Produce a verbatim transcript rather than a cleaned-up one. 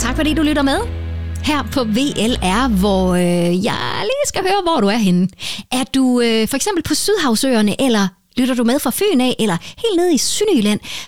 Tak fordi du lytter med her på V L R, hvor øh, jeg lige skal høre, hvor du er henne. Er du øh, for eksempel på Sydhavsøerne, eller lytter du med fra Fyn af, eller helt nede i Sønderjylland,